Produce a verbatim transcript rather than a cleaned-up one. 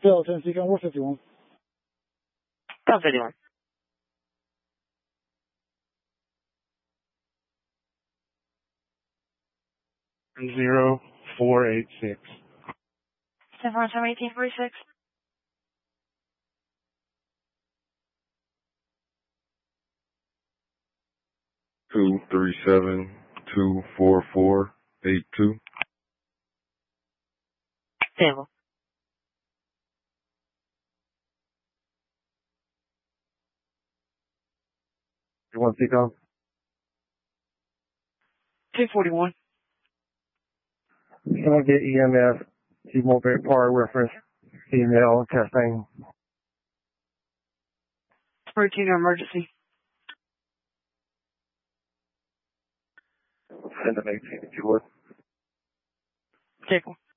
Phil, Tennessee, Gun War fifty-one. Gun fifty-one. Zero four eight six. San Francisco eighteen forty-six. Two three seven two four four eight two. Stable. You want to come? two forty-one. Can I get E M S, T-Mobile Power Reference, email testing? Routine or emergency. Send an eighteen if you would. Stable.